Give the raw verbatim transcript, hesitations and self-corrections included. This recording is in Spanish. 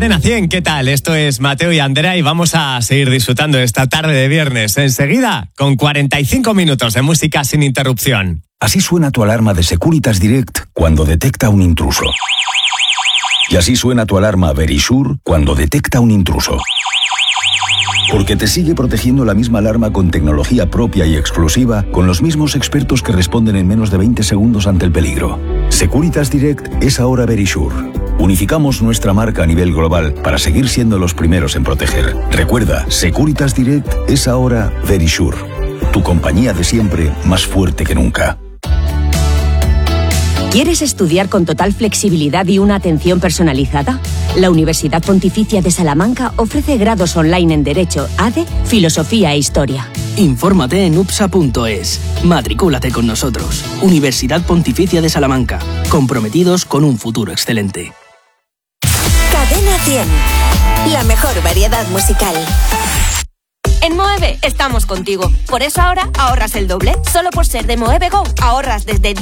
Cadena cien, ¿qué tal? Esto es Mateo y Andrea y vamos a seguir disfrutando esta tarde de viernes. Enseguida, con cuarenta y cinco minutos de música sin interrupción. Así suena tu alarma de Securitas Direct cuando detecta un intruso. Y así suena tu alarma Verisure cuando detecta un intruso. Porque te sigue protegiendo la misma alarma con tecnología propia y exclusiva, con los mismos expertos que responden en menos de veinte segundos ante el peligro. Securitas Direct es ahora Verisure. Unificamos nuestra marca a nivel global para seguir siendo los primeros en proteger. Recuerda, Securitas Direct es ahora Verisure. Tu compañía de siempre, más fuerte que nunca. ¿Quieres estudiar con total flexibilidad y una atención personalizada? La Universidad Pontificia de Salamanca ofrece grados online en Derecho, A D E, Filosofía e Historia. Infórmate en upsa punto es. Matricúlate con nosotros. Universidad Pontificia de Salamanca. Comprometidos con un futuro excelente. Cadena cien. La mejor variedad musical. En Moeve estamos contigo. Por eso ahora ahorras el doble. Solo por ser de Moeve Go ahorras desde